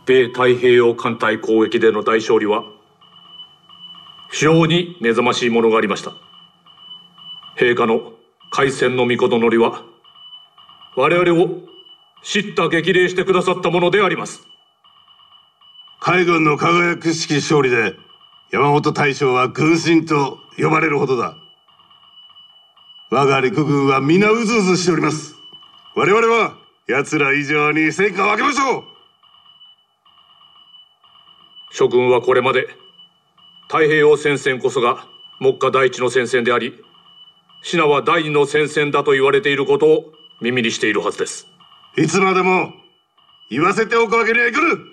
米太平洋艦隊攻撃での大勝利は非常に目覚ましいものがありました。陛下の開戦の御のりは我々を叱咤激励してくださったものであります。 海軍の輝くしき勝利で山本大将は軍神と呼ばれるほどだ。我が陸軍は皆うずうずしております。我々は奴ら以上に戦果を上げましょう。 諸君はこれまで太平洋戦線こそが目下第一の戦線であり、信濃は第二の戦線だと言われていることを耳にしているはずです。 いつまでも言わせておくわけにはいかぬ。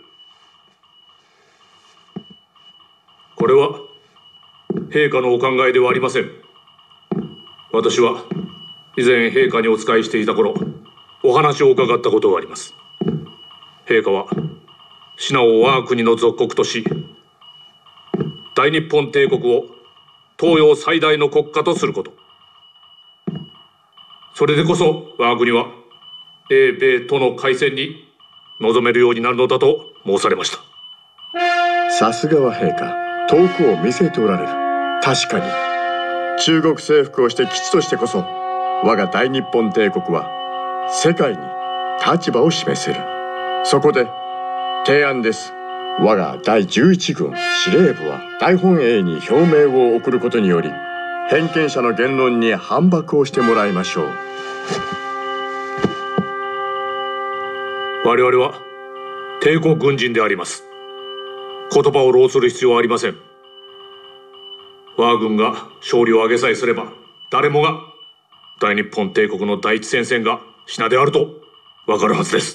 これは陛下のお考えではありません。私は以前陛下にお仕えしていた頃、お話を伺ったことがあります。陛下は信濃を我が国の属国とし、大日本帝国を東洋最大の国家とすること、それでこそ我が国は英米との開戦に臨めるようになるのだと申されました。 さすがは陛下、遠くを見据えておられる。確かに中国征服をして基地としてこそ我が大日本帝国は世界に立場を示せる。そこで提案です。我が第11軍司令部は大本営に表明を送ることにより、偏見者の言論に反駁をしてもらいましょう。 我々は帝国軍人であります。言葉を浪する必要はありません。我が軍が勝利を挙げさえすれば、誰もが大日本帝国の第一戦線が信濃であると分かるはずです。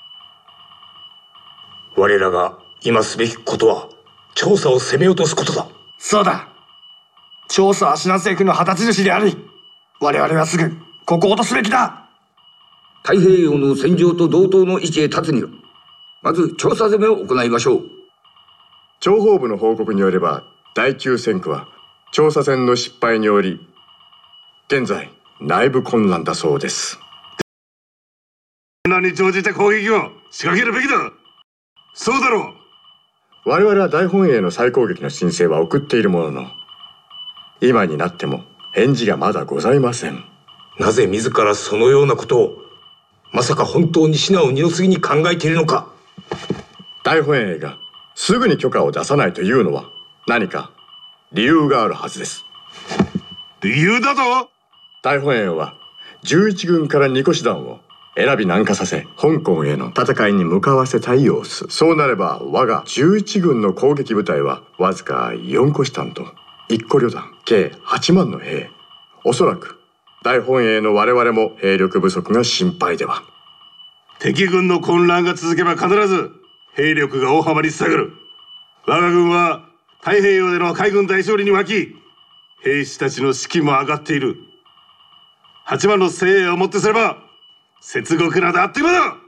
我らが今すべきことは調査を攻め落とすことだ。 そうだ。調査は信濃政府の旗印であり、我々はすぐここを落とすべきだ。 太平洋の戦場と同等の位置へ立つには、まず調査攻めを行いましょう。 諜報部の報告によれば、第9戦区は調査船の失敗により現在内部混乱だそうです。 混乱に乗じて攻撃を仕掛けるべきだ。そうだろう。我々は大本営の再攻撃の申請は送っているものの、今になっても返事がまだございません。 なぜ自らそのようなことを、まさか本当に信濃二の次に考えているのか。 大本営がすぐに許可を出さないというのは何か理由があるはずです。 理由だと？ 大本営は11軍から2個師団を選び南下させ、香港への戦いに向かわせたい様子。そうなれば我が11軍の攻撃部隊はわずか4個師団と1個旅団計8万の兵。おそらく大本営の我々も兵力不足が心配では。 敵軍の混乱が続けば必ず兵力が大幅に下がる。我が軍は太平洋での海軍大勝利に沸き、兵士たちの士気も上がっている。8万の精鋭をもってすれば接続などあっという間だ。